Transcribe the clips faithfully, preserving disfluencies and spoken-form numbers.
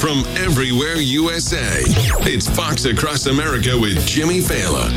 from everywhere U S A. It's Fox Across America with Jimmy Fallon.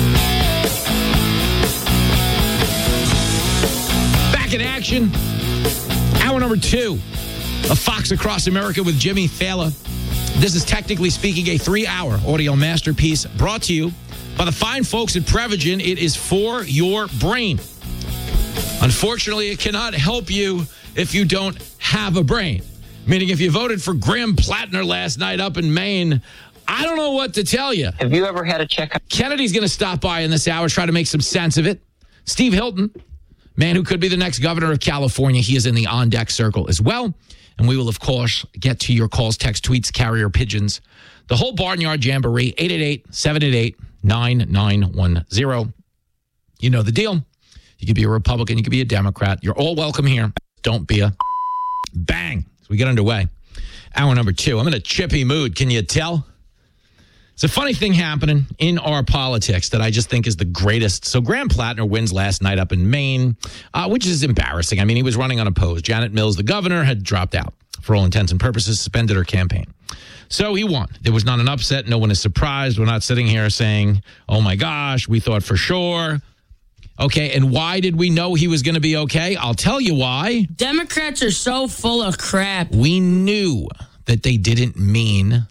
Back in action. Hour number two of Fox Across America with Jimmy Fallon. This is technically speaking a three-hour audio masterpiece brought to you by the fine folks at Prevagen. It is for your brain. Unfortunately, it cannot help you if you don't have a brain. Meaning if you voted for Graham Plattner last night up in Maine, I don't know what to tell you. Have you ever had a checkup? Kennedy's going to stop by in this hour, try to make some sense of it. Steve Hilton, man who could be the next governor of California, he is in the on-deck circle as well. And we will, of course, get to your calls, text, tweets, carrier pigeons. The whole Barnyard Jamboree, eight eight eight, seven eight eight, nine nine one zero. You know the deal. You could be a Republican. You could be a Democrat. You're all welcome here. Don't be a bang. So we get underway. Hour number two. I'm in a chippy mood. Can you tell? It's a funny thing happening in our politics that I just think is the greatest. So Graham Plattner wins last night up in Maine, uh, which is embarrassing. I mean, he was running unopposed. Janet Mills, the governor, had dropped out for all intents and purposes, suspended her campaign. So he won. There was not an upset. No one is surprised. We're not sitting here saying, oh, my gosh, we thought for sure. Okay, and why did we know he was going to be okay? I'll tell you why. Democrats are so full of crap. We knew that they didn't mean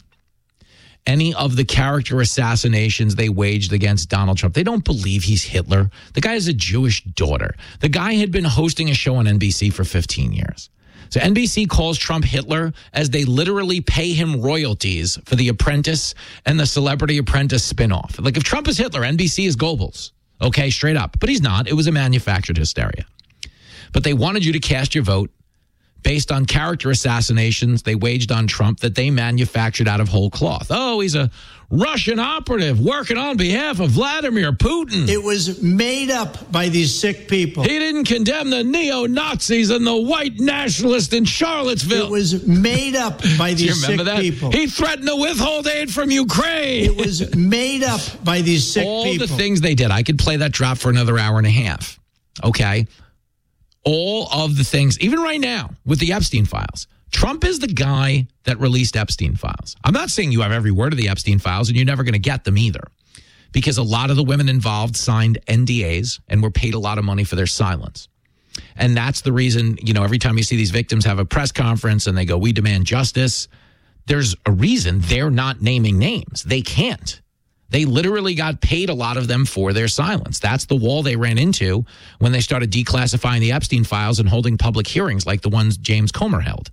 any of the character assassinations they waged against Donald Trump. They don't believe he's Hitler. The guy has a Jewish daughter. The guy had been hosting a show on N B C for fifteen years. So N B C calls Trump Hitler as they literally pay him royalties for The Apprentice and the Celebrity Apprentice spinoff. Like if Trump is Hitler, N B C is Goebbels. Okay, straight up. But he's not. It was a manufactured hysteria. But they wanted you to cast your vote based on character assassinations they waged on Trump that they manufactured out of whole cloth. Oh, he's a Russian operative working on behalf of Vladimir Putin. It was made up by these sick people. He didn't condemn the neo-Nazis and the white nationalists in Charlottesville. It was made up by these sick that? people. He threatened to withhold aid from Ukraine. It was made up by these sick All people. All the things they did. I could play that drop for another hour and a half. Okay? All of the things, even right now with the Epstein files, Trump is the guy that released Epstein files. I'm not saying you have every word of the Epstein files and you're never going to get them either, because a lot of the women involved signed N D As and were paid a lot of money for their silence. And that's the reason, you know, every time you see these victims have a press conference and they go, we demand justice, there's a reason they're not naming names. They can't. They literally got paid a lot of them for their silence. That's the wall they ran into when they started declassifying the Epstein files and holding public hearings like the ones James Comer held.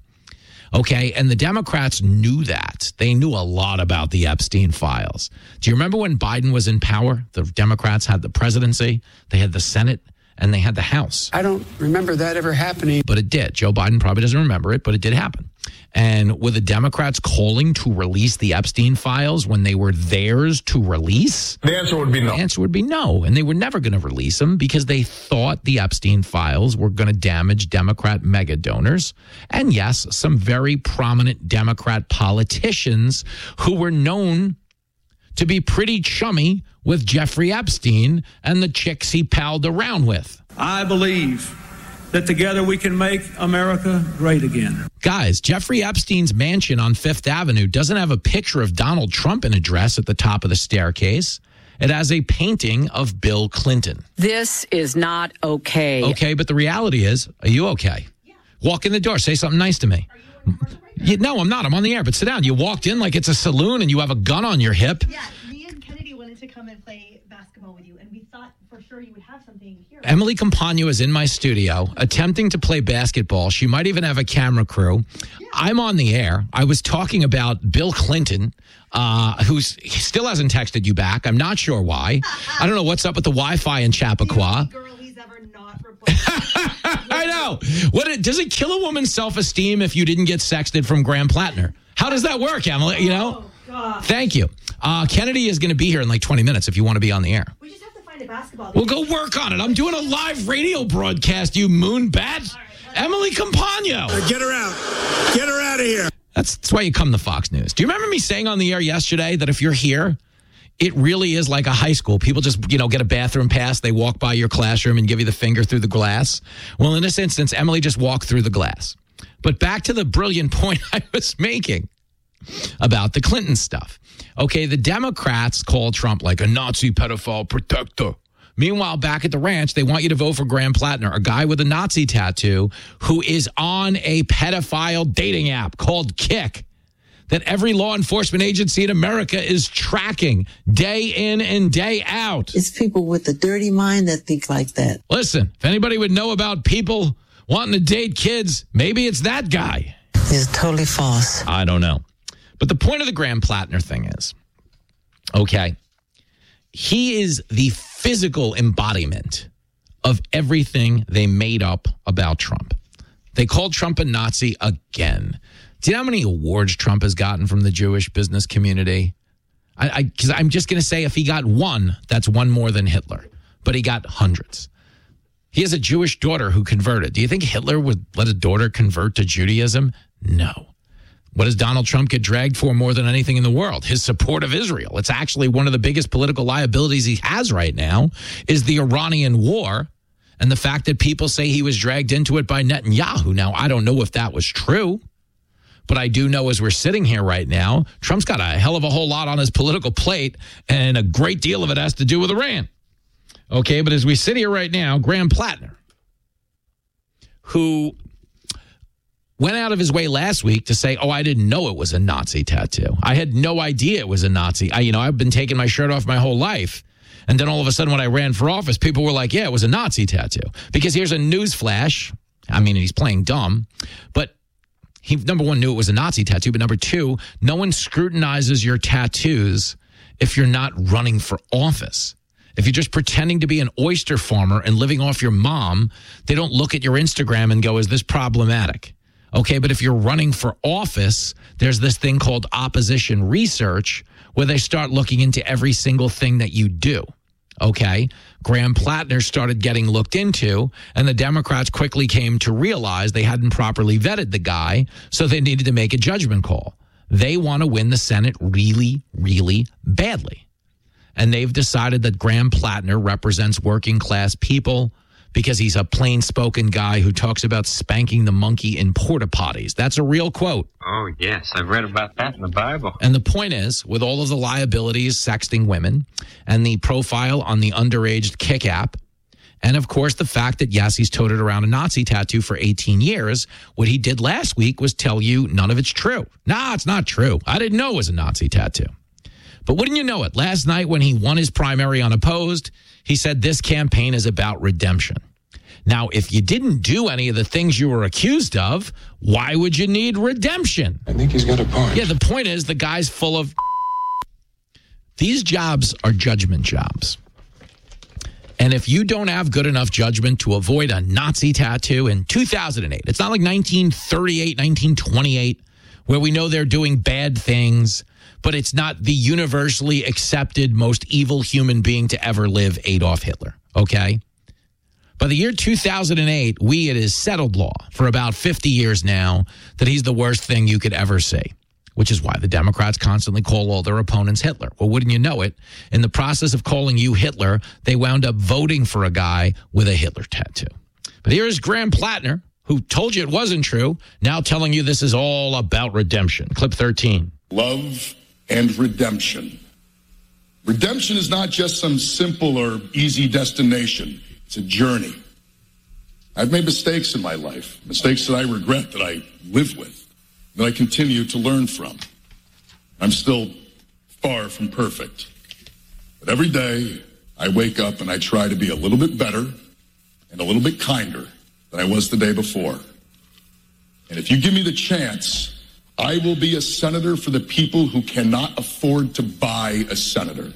Okay, and the Democrats knew that. They knew a lot about the Epstein files. Do you remember when Biden was in power? The Democrats had the presidency, they had the Senate, and they had the House. I don't remember that ever happening. But it did. Joe Biden probably doesn't remember it, but it did happen. And were the Democrats calling to release the Epstein files when they were theirs to release? The answer would be no. The answer would be no. And they were never going to release them because they thought the Epstein files were going to damage Democrat mega donors. And yes, some very prominent Democrat politicians who were known to be pretty chummy with Jeffrey Epstein and the chicks he palled around with. I believe that together we can make America great again. Guys, Jeffrey Epstein's mansion on Fifth Avenue doesn't have a picture of Donald Trump in a dress at the top of the staircase. It has a painting of Bill Clinton. This is not okay. Okay, but the reality is, are you okay? Yeah. Walk in the door, say something nice to me. Are you on you, no, I'm not. I'm on the air, but sit down. You walked in like it's a saloon and you have a gun on your hip. Yeah, me and Kennedy wanted to come and play basketball with you, and we thought for sure you would have something here. Emily Campagno is in my studio attempting to play basketball. She might even have a camera crew. Yeah. I'm on the air. I was talking about Bill Clinton, uh, who still hasn't texted you back. I'm not sure why. I don't know what's up with the Wi-Fi in Chappaqua. The only girl he's ever not replaced. I know. What it, does it kill a woman's self-esteem if you didn't get sexted from Graham Plattner? How does that work, Emily? You know? Oh, God. Thank you. Uh, Kennedy is going to be here in like twenty minutes if you want to be on the air. We just have to find a basketball. We'll go work on it. I'm doing a live radio broadcast, you moonbat. Right, Emily Campagno. Uh, get her out. Get her out of here. That's, that's why you come to Fox News. Do you remember me saying on the air yesterday that if you're here, it really is like a high school. People just, you know, get a bathroom pass. They walk by your classroom and give you the finger through the glass. Well, in this instance, Emily just walked through the glass. But back to the brilliant point I was making. about the Clinton stuff. Okay, the Democrats call Trump like a Nazi pedophile protector. Meanwhile, back at the ranch, they want you to vote for Graham Plattner, a guy with a Nazi tattoo who is on a pedophile dating app called Kick that every law enforcement agency in America is tracking day in and day out. It's people with a dirty mind that think like that. Listen, if anybody would know about people wanting to date kids, maybe it's that guy. It's totally false. I don't know. But the point of the Graham Plattner thing is, okay, he is the physical embodiment of everything they made up about Trump. They called Trump a Nazi again. Do you know how many awards Trump has gotten from the Jewish business community? I, because I'm just going to say if he got one, that's one more than Hitler. But he got hundreds. He has a Jewish daughter who converted. Do you think Hitler would let a daughter convert to Judaism? No. What does Donald Trump get dragged for more than anything in the world? His support of Israel. It's actually one of the biggest political liabilities he has right now is the Iranian war and the fact that people say he was dragged into it by Netanyahu. Now, I don't know if that was true, but I do know as we're sitting here right now, Trump's got a hell of a whole lot on his political plate, and a great deal of it has to do with Iran. Okay, but as we sit here right now, Graham Plattner, who went out of his way last week to say, oh, I didn't know it was a Nazi tattoo. I had no idea it was a Nazi. I, you know, I've been taking my shirt off my whole life. And then all of a sudden when I ran for office, people were like, yeah, it was a Nazi tattoo. Because here's a news flash. I mean, he's playing dumb. But he, number one, knew it was a Nazi tattoo. But number two, no one scrutinizes your tattoos if you're not running for office. If you're just pretending to be an oyster farmer and living off your mom, they don't look at your Instagram and go, is this problematic? Okay, but if you're running for office, there's this thing called opposition research where they start looking into every single thing that you do. Okay, Graham Plattner started getting looked into, and the Democrats quickly came to realize they hadn't properly vetted the guy, so they needed to make a judgment call. They want to win the Senate really, really badly. And they've decided that Graham Plattner represents working class people because he's a plain-spoken guy who talks about spanking the monkey in porta potties. That's a real quote. Oh, yes. I've read about that in the Bible. And the point is, with all of the liabilities sexting women and the profile on the underage Kick app, and, of course, the fact that, yes, he's toted around a Nazi tattoo for eighteen years, what he did last week was tell you none of it's true. Nah, it's not true. I didn't know it was a Nazi tattoo. But wouldn't you know it, last night when he won his primary unopposed, he said this campaign is about redemption. Now, if you didn't do any of the things you were accused of, why would you need redemption? I think he's got a point. Yeah, the point is the guy's full of... These jobs are judgment jobs. And if you don't have good enough judgment to avoid a Nazi tattoo in two thousand eight, it's not like nineteen thirty-eight, nineteen twenty-eight, where we know they're doing bad things, but it's not the universally accepted most evil human being to ever live, Adolf Hitler, okay? By the year two thousand eight, we, it is settled law for about fifty years now that he's the worst thing you could ever say, which is why the Democrats constantly call all their opponents Hitler. Well, wouldn't you know it? In the process of calling you Hitler, they wound up voting for a guy with a Hitler tattoo. But here is Graham Plattner, who told you it wasn't true, now telling you this is all about redemption. Clip thirteen. Love and redemption. Redemption is not just some simple or easy destination. It's a journey. I've made mistakes in my life, mistakes that I regret, that I live with, that I continue to learn from. I'm still far from perfect. But every day I wake up and I try to be a little bit better and a little bit kinder than I was the day before. And if you give me the chance, I will be a senator for the people who cannot afford to buy a senator.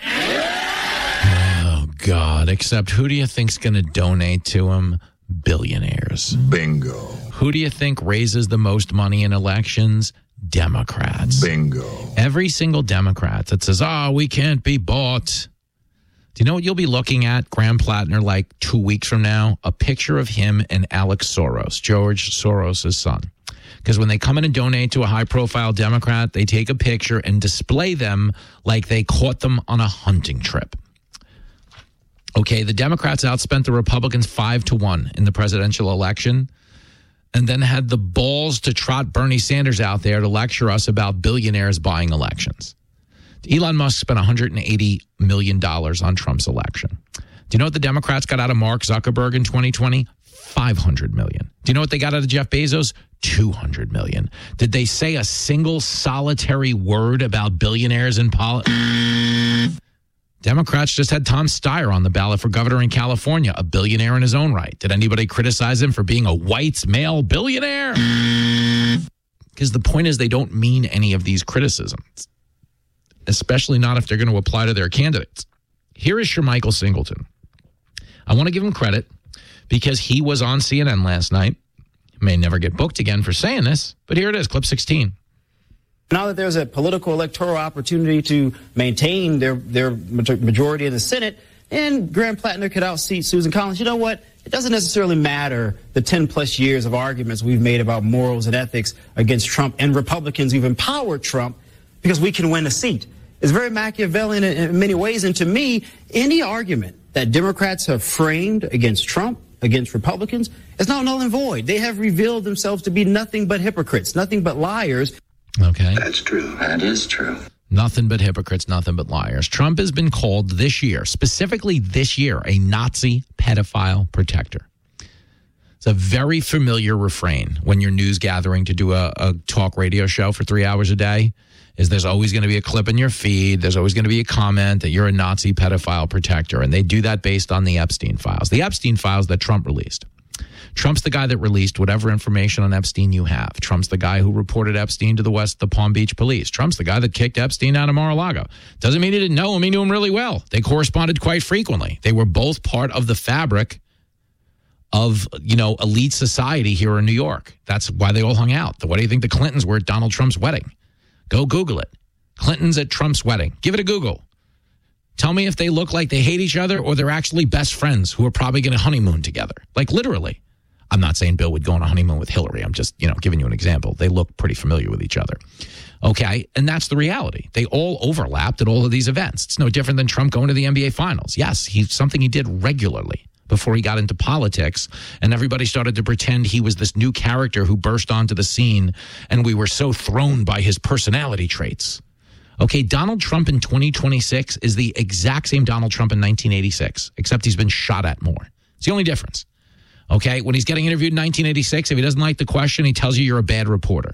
Oh, God. Except who do you think's going to donate to him? Billionaires. Bingo. Who do you think raises the most money in elections? Democrats. Bingo. Every single Democrat that says, oh, we can't be bought. Do you know what you'll be looking at, Graham Plattner, like two weeks from now? A picture of him and Alex Soros, George Soros' son. Because when they come in and donate to a high-profile Democrat, they take a picture and display them like they caught them on a hunting trip. Okay, the Democrats outspent the Republicans five to one in the presidential election. and then had the balls to trot Bernie Sanders out there to lecture us about billionaires buying elections. Elon Musk spent one hundred eighty million dollars on Trump's election. Do you know what the Democrats got out of Mark Zuckerberg in twenty twenty? five hundred million dollars. Do you know what they got out of Jeff Bezos? two hundred million dollars. Did they say a single solitary word about billionaires in politics? Democrats just had Tom Steyer on the ballot for governor in California, a billionaire in his own right. Did anybody criticize him for being a white male billionaire? Because the point is they don't mean any of these criticisms, especially not if they're going to apply to their candidates. Here is Shermichael Singleton. I want to give him credit because he was on C N N last night. May never get booked again for saying this, but here it is, clip sixteen. Now that there's a political electoral opportunity to maintain their, their majority in the Senate, and Graham Plattner could outseat Susan Collins, you know what? It doesn't necessarily matter the ten plus years of arguments we've made about morals and ethics against Trump, and Republicans who've empowered Trump, because we can win a seat. It's very Machiavellian in many ways, and to me, any argument that Democrats have framed against Trump, against Republicans, is now null and void. They have revealed themselves to be nothing but hypocrites, nothing but liars. Okay. That's true. That is true. Nothing but hypocrites, nothing but liars. Trump has been called this year, specifically this year, a Nazi pedophile protector. It's a very familiar refrain when you're news gathering to do a, a talk radio show for three hours a day, is there's always going to be a clip in your feed. There's always going to be a comment that you're a Nazi pedophile protector. And they do that based on the Epstein files. The Epstein files that Trump released. Trump's the guy that released whatever information on Epstein you have. Trump's the guy who reported Epstein to the West, the Palm Beach police. Trump's the guy that kicked Epstein out of Mar-a-Lago. Doesn't mean he didn't know him. He knew him really well. They corresponded quite frequently. They were both part of the fabric of, you know, elite society here in New York. That's why they all hung out. What do you think the Clintons were at Donald Trump's wedding? Go Google it. Clintons at Trump's wedding. Give it a Google. Tell me if they look like they hate each other or they're actually best friends who are probably going to honeymoon together. Like literally. I'm not saying Bill would go on a honeymoon with Hillary. I'm just, you know, giving you an example. They look pretty familiar with each other. Okay, and that's the reality. They all overlapped at all of these events. It's no different than Trump going to the N B A Finals. Yes, he's something he did regularly before he got into politics, and everybody started to pretend he was this new character who burst onto the scene, and we were so thrown by his personality traits. Okay, Donald Trump in twenty twenty-six is the exact same Donald Trump in nineteen eighty-six, except he's been shot at more. It's the only difference. Okay, when he's getting interviewed in nineteen eighty-six, if he doesn't like the question, he tells you you're a bad reporter.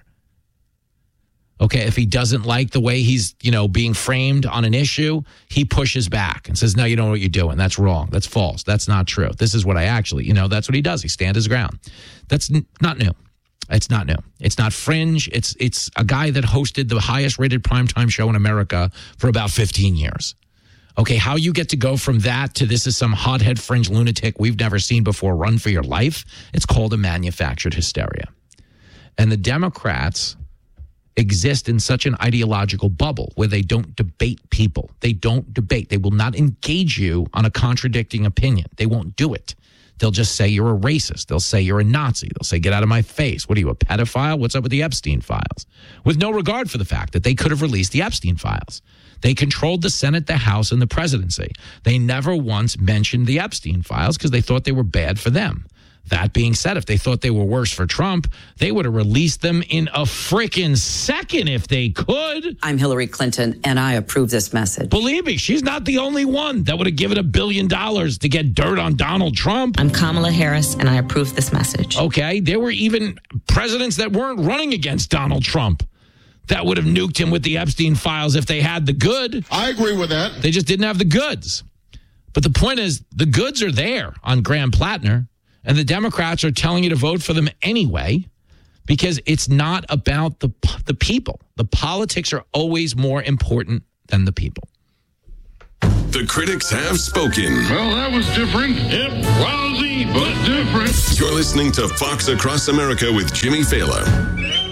Okay, if he doesn't like the way he's, you know, being framed on an issue, he pushes back and says, no, you don't know what you're doing. That's wrong. That's false. That's not true. This is what I actually, you know, that's what he does. He stands his ground. That's n- not new. It's not new. It's not fringe. It's it's a guy that hosted the highest rated primetime show in America for about fifteen years. Okay, how you get to go from that to this is some hothead fringe lunatic we've never seen before run for your life, it's called a manufactured hysteria. And the Democrats exist in such an ideological bubble where they don't debate people. They don't debate. They will not engage you on a contradicting opinion. They won't do it. They'll just say you're a racist. They'll say you're a Nazi. They'll say, get out of my face. What are you, a pedophile? What's up with the Epstein files? With no regard for the fact that they could have released the Epstein files. They controlled the Senate, the House, and the presidency. They never once mentioned the Epstein files because they thought they were bad for them. That being said, if they thought they were worse for Trump, they would have released them in a frickin' second if they could. I'm Hillary Clinton, and I approve this message. Believe me, she's not the only one that would have given a billion dollars to get dirt on Donald Trump. I'm Kamala Harris, and I approve this message. Okay, there were even presidents that weren't running against Donald Trump that would have nuked him with the Epstein files if they had the good. I agree with that. They just didn't have the goods. But the point is, the goods are there on Graham Plattner. And the Democrats are telling you to vote for them anyway because it's not about the the people. The politics are always more important than the people. The critics have spoken. Well, that was different. Yep, lousy, but different. You're listening to Fox Across America with Jimmy Fallon.